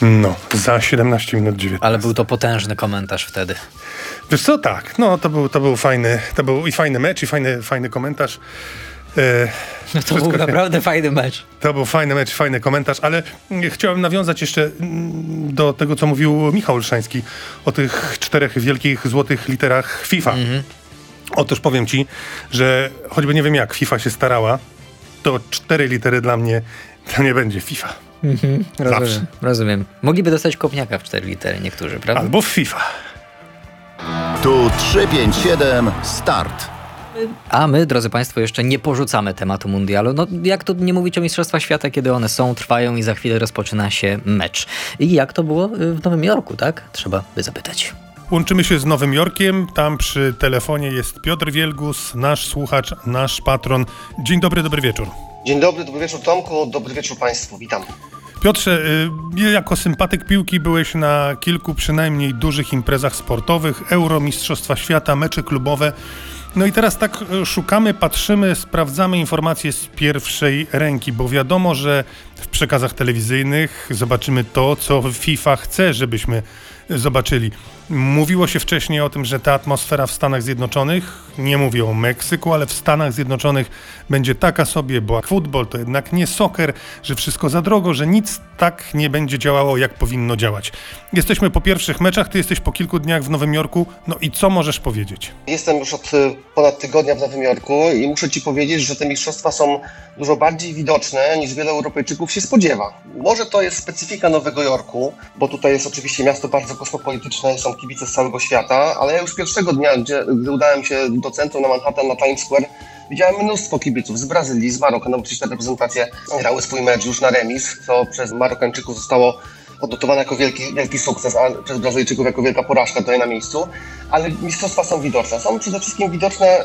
No, za 17 minut 19. Ale był to potężny komentarz wtedy. Wiesz co, tak, no to był fajny mecz i fajny komentarz. To był naprawdę fajny mecz. To był fajny mecz, fajny komentarz, ale chciałem nawiązać jeszcze do tego, co mówił Michał Olszański o tych 4 wielkich złotych literach FIFA. Otóż powiem ci, że choćby nie wiem jak FIFA się starała, to 4 litery dla mnie to nie będzie FIFA. Rozumiem. Mogliby dostać kopniaka w 4 litery niektórzy, prawda? Albo w FIFA. Tu 357 start. A my, drodzy Państwo, jeszcze nie porzucamy tematu mundialu. No, jak to nie mówić o Mistrzostwach Świata, kiedy one są, trwają i za chwilę rozpoczyna się mecz. I jak to było w Nowym Jorku, tak? Trzeba by zapytać. Łączymy się z Nowym Jorkiem. Tam przy telefonie jest Piotr Wielgus, nasz słuchacz, nasz patron. Dzień dobry, dobry wieczór. Dzień dobry wieczór Tomku, dobry wieczór Państwu, witam. Piotrze, jako sympatyk piłki byłeś na kilku przynajmniej dużych imprezach sportowych, Euro, Mistrzostwa Świata, mecze klubowe. No i teraz tak szukamy, patrzymy, sprawdzamy informacje z pierwszej ręki, bo wiadomo, że w przekazach telewizyjnych zobaczymy to, co FIFA chce, żebyśmy zobaczyli. Mówiło się wcześniej o tym, że ta atmosfera w Stanach Zjednoczonych, nie mówię o Meksyku, ale w Stanach Zjednoczonych będzie taka sobie, bo futbol to jednak nie soccer, że wszystko za drogo, że nic tak nie będzie działało, jak powinno działać. Jesteśmy po pierwszych meczach, ty jesteś po kilku dniach w Nowym Jorku, no i co możesz powiedzieć? Jestem już od ponad tygodnia w Nowym Jorku i muszę Ci powiedzieć, że te mistrzostwa są dużo bardziej widoczne, niż wiele Europejczyków się spodziewa. Może to jest specyfika Nowego Jorku, bo tutaj jest oczywiście miasto bardzo kosmopolityczne, są kibice z całego świata, ale ja już pierwszego dnia, gdy udałem się do centrum na Manhattan, na Times Square, widziałem mnóstwo kibiców z Brazylii, z Maroka. No oczywiście te reprezentacje grały swój mecz już na remis, co przez Marokańczyków zostało odnotowane jako wielki sukces, a przez Brazylijczyków jako wielka porażka tutaj na miejscu. Ale mistrzostwa są widoczne. Są przede wszystkim widoczne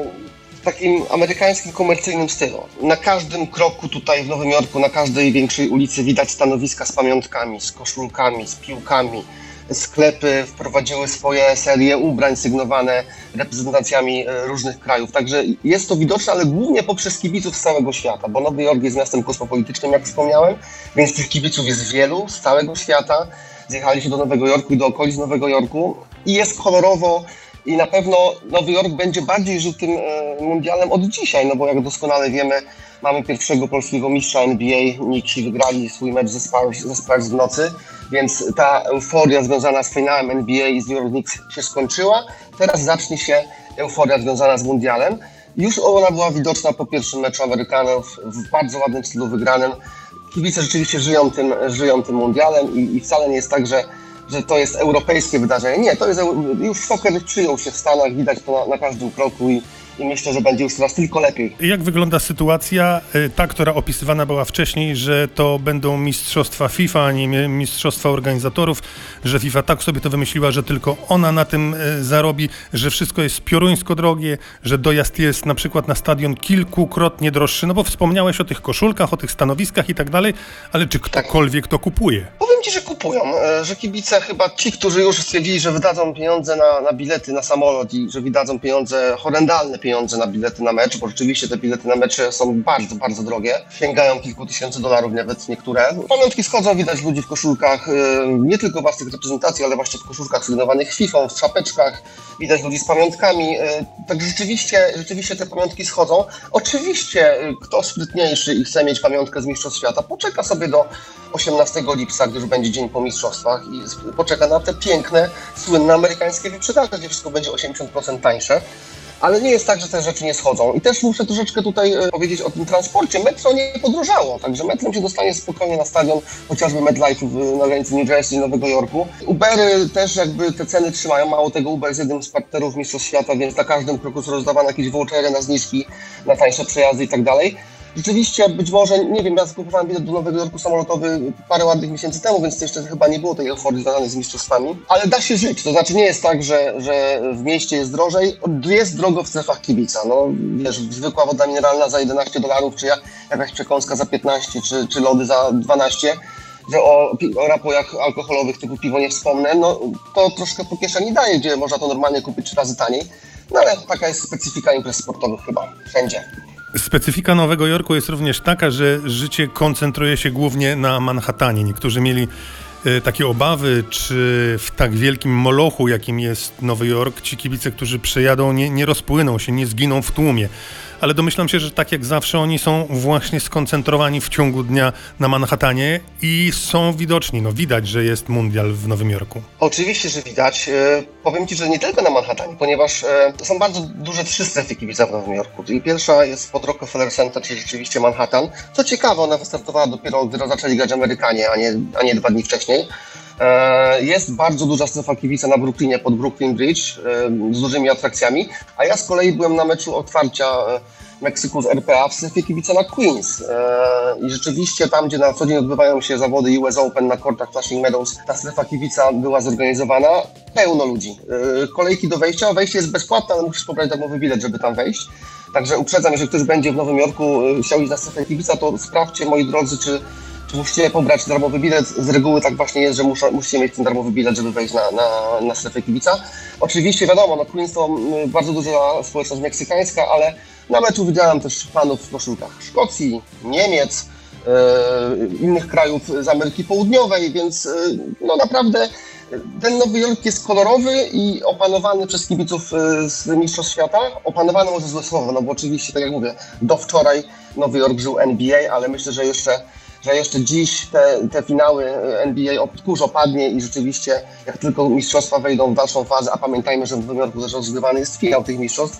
w takim amerykańskim, komercyjnym stylu. Na każdym kroku tutaj w Nowym Jorku, na każdej większej ulicy widać stanowiska z pamiątkami, z koszulkami, z piłkami. Sklepy wprowadziły swoje serie ubrań sygnowane reprezentacjami różnych krajów. Także jest to widoczne, ale głównie poprzez kibiców z całego świata, bo Nowy Jork jest miastem kosmopolitycznym, jak wspomniałem, więc tych kibiców jest wielu z całego świata. Zjechali się do Nowego Jorku i do okolic Nowego Jorku i jest kolorowo i na pewno Nowy Jork będzie bardziej żył tym mundialem od dzisiaj, no bo jak doskonale wiemy, mamy pierwszego polskiego mistrza NBA, Knicksi wygrali swój mecz ze Spurs w nocy, więc ta euforia związana z finałem NBA i z New York Knicks się skończyła. Teraz zacznie się euforia związana z mundialem. Już ona była widoczna po pierwszym meczu Amerykanów w bardzo ładnym stylu wygranym. Kibice rzeczywiście żyją tym mundialem i wcale nie jest tak, że to jest europejskie wydarzenie. Nie, to jest już soccer przyjął się w Stanach, widać to na każdym kroku i myślę, że będzie już teraz tylko lepiej. Jak wygląda sytuacja, ta, która opisywana była wcześniej, że to będą mistrzostwa FIFA, a nie mistrzostwa organizatorów, że FIFA tak sobie to wymyśliła, że tylko ona na tym zarobi, że wszystko jest pioruńsko drogie, że dojazd jest na przykład na stadion kilkukrotnie droższy, no bo wspomniałeś o tych koszulkach, o tych stanowiskach i tak dalej, ale czy ktokolwiek to kupuje? Powiem Ci, że kupują, że kibice chyba ci, którzy już stwierdzili, że wydadzą pieniądze na bilety, na samolot i że wydadzą horrendalne pieniądze na bilety na mecz, bo rzeczywiście te bilety na mecze są bardzo, bardzo drogie. Sięgają kilku tysięcy dolarów nawet niektóre. Pamiątki schodzą, widać ludzi w koszulkach, nie tylko własnych reprezentacji, ale właśnie w koszulkach sygnowanych FIFA, w szapeczkach. Widać ludzi z pamiątkami. Tak rzeczywiście te pamiątki schodzą. Oczywiście kto sprytniejszy i chce mieć pamiątkę z Mistrzostw Świata, poczeka sobie do 18 lipca, gdy już będzie dzień po mistrzostwach i poczeka na te piękne, słynne amerykańskie wyprzedaże, gdzie wszystko będzie 80% tańsze. Ale nie jest tak, że te rzeczy nie schodzą. I też muszę troszeczkę tutaj powiedzieć o tym transporcie. Metro nie podrożało, także metrem się dostanie spokojnie na stadion, chociażby MetLife na granicy New Jersey i Nowego Jorku. Ubery też jakby te ceny trzymają. Mało tego, Uber jest jednym z partnerów Mistrzostw Świata, więc na każdym kroku są rozdawane jakieś vouchery na zniżki, na tańsze przejazdy i tak dalej. Rzeczywiście, być może, nie wiem, ja kupowałem bilet do Nowego Jorku samolotowy parę ładnych miesięcy temu, więc to jeszcze chyba nie było tej euforii związanej z mistrzostwami. Ale da się żyć, to znaczy nie jest tak, że w mieście jest drożej, jest drogo w strefach kibica. No wiesz, zwykła woda mineralna za $11, czy jakaś przekąska za 15, czy lody za 12. Że o napojach alkoholowych typu piwo nie wspomnę, no to troszkę po kieszeni daje, gdzie można to normalnie kupić 3 razy taniej. No ale taka jest specyfika imprez sportowych chyba wszędzie. Specyfika Nowego Jorku jest również taka, że życie koncentruje się głównie na Manhattanie. Niektórzy mieli takie obawy, czy w tak wielkim molochu, jakim jest Nowy Jork, ci kibice, którzy przyjadą, nie rozpłyną się, nie zginą w tłumie. Ale domyślam się, że tak jak zawsze oni są właśnie skoncentrowani w ciągu dnia na Manhattanie i są widoczni. No widać, że jest mundial w Nowym Jorku. Oczywiście, że widać. Powiem Ci, że nie tylko na Manhattanie, ponieważ są bardzo duże 3 strefy kibica w Nowym Jorku. I pierwsza jest pod Rockefeller Center, czyli rzeczywiście Manhattan. Co ciekawe, ona wystartowała dopiero, gdy zaczęli grać Amerykanie, a nie 2 dni wcześniej. Jest bardzo duża strefa kibica na Brooklynie, pod Brooklyn Bridge, z dużymi atrakcjami, a ja z kolei byłem na meczu otwarcia Meksyku z RPA w strefie kibica na Queens. I rzeczywiście tam, gdzie na co dzień odbywają się zawody US Open na kortach Flushing Meadows, ta strefa kibica była zorganizowana, pełno ludzi. Kolejki do wejścia, wejście jest bezpłatne, ale musisz pobrać darmowy bilet, żeby tam wejść. Także uprzedzam, jeżeli ktoś będzie w Nowym Jorku chciał iść na strefę kibica, to sprawdźcie, moi drodzy, czy musicie pobrać darmowy bilet. Z reguły tak właśnie jest, że musicie mieć ten darmowy bilet, żeby wejść na strefę kibica. Oczywiście wiadomo, no Queens to bardzo duża społeczność meksykańska, ale na meczu widziałem też panów w koszulkach Szkocji, Niemiec, innych krajów z Ameryki Południowej, więc no naprawdę ten Nowy Jork jest kolorowy i opanowany przez kibiców z Mistrzostw Świata. Opanowany może złe słowo, no bo oczywiście, tak jak mówię, do wczoraj Nowy Jork żył NBA, ale myślę, że jeszcze dziś te finały NBA kurz opadnie i rzeczywiście jak tylko mistrzostwa wejdą w dalszą fazę, a pamiętajmy, że w Nowym Jorku też rozgrywany jest finał tych mistrzostw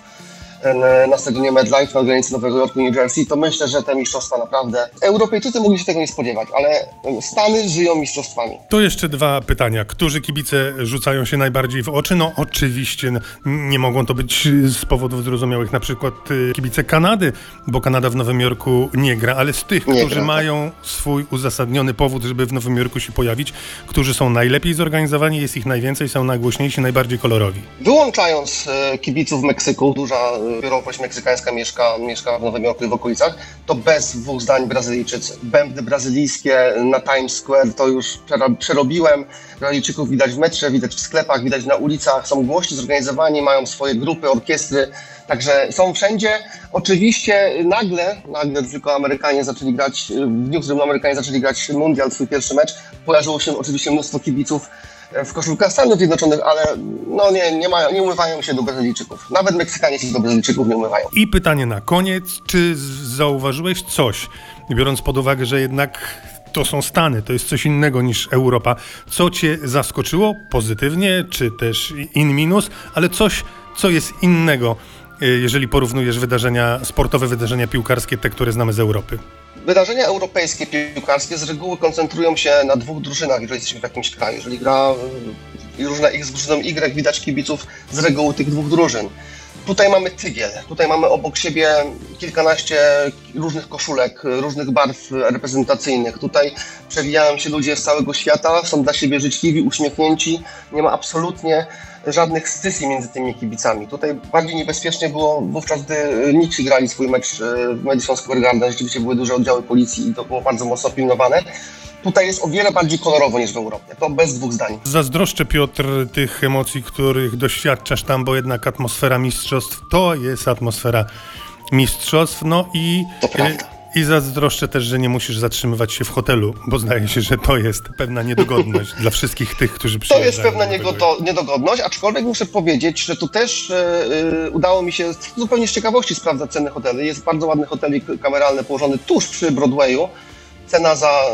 na stadionie MetLife na granicy Nowego Jorku, New Jersey, to myślę, że te mistrzostwa naprawdę... Europejczycy mogli się tego nie spodziewać, ale Stany żyją mistrzostwami. To jeszcze 2 pytania. Którzy kibice rzucają się najbardziej w oczy? No oczywiście nie mogą to być z powodów zrozumiałych, na przykład kibice Kanady, bo Kanada w Nowym Jorku nie gra, ale z tych, którzy mają swój uzasadniony powód, żeby w Nowym Jorku się pojawić, którzy są najlepiej zorganizowani, jest ich najwięcej, są najgłośniejsi, najbardziej kolorowi. Wyłączając kibiców Meksyku, duża biurowość meksykańska mieszka w Nowym Jorku i w okolicach, to bez 2 zdań Brazylijczycy. Bębny brazylijskie na Times Square to już przerobiłem. Brazylijczyków widać w metrze, widać w sklepach, widać na ulicach. Są głośni, zorganizowani, mają swoje grupy, orkiestry, także są wszędzie. Oczywiście nagle tylko Amerykanie zaczęli grać, w dniu, w którym Amerykanie zaczęli grać mundial, swój pierwszy mecz, pojawiło się oczywiście mnóstwo kibiców w koszulkach Stanów Zjednoczonych, ale no nie umywają się do Brazylijczyków. Nawet Meksykanie się do Brazylijczyków nie umywają. I pytanie na koniec, czy zauważyłeś coś, biorąc pod uwagę, że jednak to są Stany, to jest coś innego niż Europa, co cię zaskoczyło pozytywnie, czy też in minus, ale coś, co jest innego, jeżeli porównujesz sportowe wydarzenia piłkarskie, te, które znamy z Europy? Wydarzenia europejskie, piłkarskie z reguły koncentrują się na 2 drużynach, jeżeli jesteśmy w jakimś kraju. Jeżeli gra różna X z drużyną Y, widać kibiców z reguły tych 2 drużyn. Tutaj mamy tygiel, tutaj mamy obok siebie kilkanaście różnych koszulek, różnych barw reprezentacyjnych. Tutaj przewijają się ludzie z całego świata, są dla siebie życzliwi, uśmiechnięci. Nie ma absolutnie żadnych scysji między tymi kibicami. Tutaj bardziej niebezpiecznie było wówczas, gdy Knicksi grali swój mecz w Madison Square Garden. Rzeczywiście były duże oddziały policji i to było bardzo mocno pilnowane. Tutaj jest o wiele bardziej kolorowo niż w Europie. To bez 2 zdań. Zazdroszczę, Piotr, tych emocji, których doświadczasz tam, bo jednak atmosfera mistrzostw to jest atmosfera mistrzostw. No i... To prawda. I zazdroszczę też, że nie musisz zatrzymywać się w hotelu, bo zdaje się, że to jest pewna niedogodność dla wszystkich tych, którzy przyjeżdżają. To jest pewna niedogodność, aczkolwiek muszę powiedzieć, że tu też udało mi się zupełnie z ciekawości sprawdzać ceny hoteli. Jest bardzo ładny hotelik kameralny położony tuż przy Broadwayu. Cena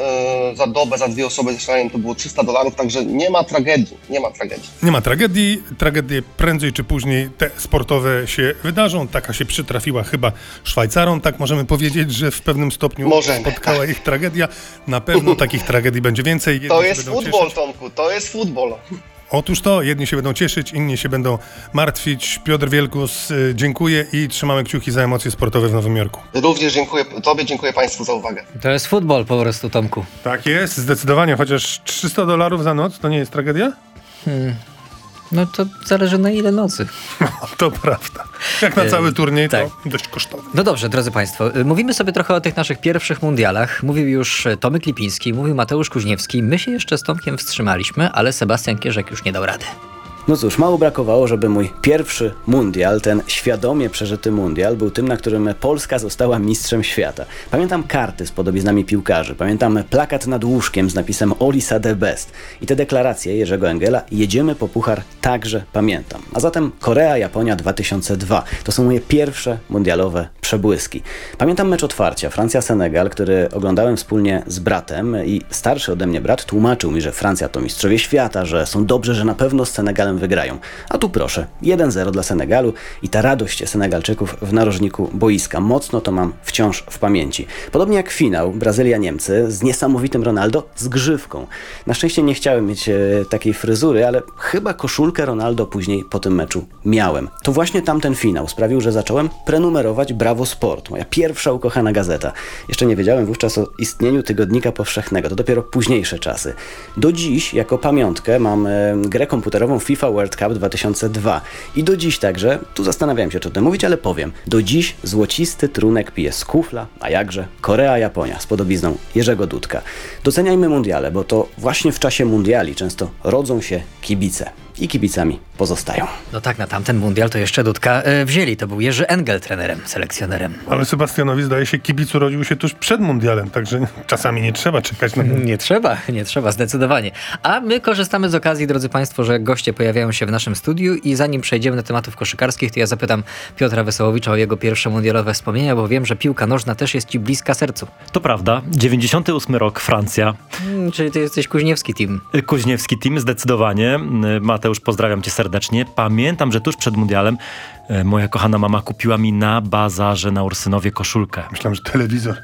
za dobę, za 2 osoby ze śniadaniem to było $300, także nie ma tragedii. Nie ma tragedii. Tragedie prędzej czy później te sportowe się wydarzą. Taka się przytrafiła chyba Szwajcarom, tak możemy powiedzieć, że w pewnym stopniu spotkała ich tragedia. Na pewno takich tragedii będzie więcej. To jest futbol, Tomku, to jest futbol. Otóż to, jedni się będą cieszyć, inni się będą martwić. Piotr Wielkus, dziękuję i trzymamy kciuki za emocje sportowe w Nowym Jorku. Również dziękuję Tobie, dziękuję Państwu za uwagę. To jest futbol po prostu, Tomku. Tak jest, zdecydowanie, chociaż $300 za noc to nie jest tragedia? No to zależy na ile nocy. To prawda. Jak na cały turniej, tak. To dość kosztowne. No dobrze, drodzy Państwo, mówimy sobie trochę o tych naszych pierwszych mundialach. Mówił już Tomek Lipiński, mówił Mateusz Kuźniewski. My się jeszcze z Tomkiem wstrzymaliśmy, ale Sebastian Kierzek już nie dał rady. No cóż, mało brakowało, żeby mój pierwszy mundial, ten świadomie przeżyty mundial, był tym, na którym Polska została mistrzem świata. Pamiętam karty z podobiznami piłkarzy, pamiętam plakat nad łóżkiem z napisem Olisa the best i te deklaracje Jerzego Engela, jedziemy po puchar, także pamiętam. A zatem Korea, Japonia 2002. To są moje pierwsze mundialowe przebłyski. Pamiętam mecz otwarcia, Francja-Senegal, który oglądałem wspólnie z bratem i starszy ode mnie brat tłumaczył mi, że Francja to mistrzowie świata, że są dobrzy, że na pewno z Senegalem wygrają. A tu proszę, 1-0 dla Senegalu i ta radość Senegalczyków w narożniku boiska. Mocno to mam wciąż w pamięci. Podobnie jak finał Brazylia-Niemcy z niesamowitym Ronaldo z grzywką. Na szczęście nie chciałem mieć takiej fryzury, ale chyba koszulkę Ronaldo później po tym meczu miałem. To właśnie tamten finał sprawił, że zacząłem prenumerować Bravo Sport, moja pierwsza ukochana gazeta. Jeszcze nie wiedziałem wówczas o istnieniu Tygodnika Powszechnego, to dopiero późniejsze czasy. Do dziś jako pamiątkę mam grę komputerową FIFA World Cup 2002 i do dziś także, tu zastanawiałem się, czy o tym mówić, ale powiem, do dziś złocisty trunek pije z kufla, a jakże Korea-Japonia z podobizną Jerzego Dudka. Doceniajmy mundiale, bo to właśnie w czasie mundiali często rodzą się kibice. I kibicami pozostają. No tak, na tamten mundial to jeszcze Dudka wzięli. To był Jerzy Engel trenerem, selekcjonerem. Ale Sebastianowi, zdaje się, kibic urodził się tuż przed mundialem, także czasami nie trzeba czekać na mundial. Nie trzeba, zdecydowanie. A my korzystamy z okazji, drodzy Państwo, że goście pojawiają się w naszym studiu i zanim przejdziemy do tematów koszykarskich, to ja zapytam Piotra Wesołowicza o jego pierwsze mundialowe wspomnienia, bo wiem, że piłka nożna też jest Ci bliska sercu. To prawda. 98 rok, Francja. Czyli Ty jesteś Kuźniewski team. Kuźniewski team, zdecydowanie. Mateusz, pozdrawiam Cię serdecznie. Pamiętam, że tuż przed mundialem moja kochana mama kupiła mi na bazarze na Ursynowie koszulkę. Myślałem, że telewizor.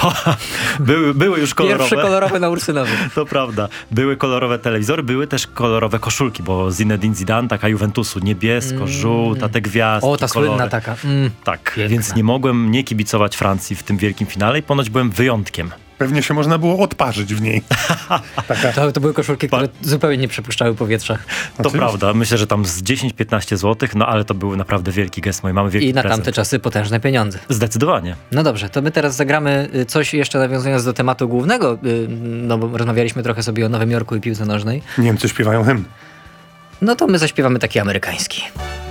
Były już kolorowe. Pierwszy kolorowy na Ursynowie. To prawda. Były kolorowe telewizory, były też kolorowe koszulki, bo Zinedine Zidane, taka Juventusu, niebiesko, żółta, te gwiazdki, O, ta kolory. słynna taka. Tak, Piękna. więc nie mogłem nie kibicować Francji w tym wielkim finale i ponoć byłem wyjątkiem. Pewnie się można było odparzyć w niej. To były koszulki, które zupełnie nie przepuszczały powietrza. To Oczywiście. prawda, myślę, że tam z 10-15 zł, no ale to był naprawdę wielki gest mojej mamy, wielki I na prezent. tamte czasy potężne pieniądze. Zdecydowanie. No dobrze, to my teraz zagramy coś jeszcze nawiązując do tematu głównego, no bo rozmawialiśmy trochę sobie o Nowym Jorku i piłce nożnej. Niemcy śpiewają hymn. No to my zaśpiewamy taki amerykański.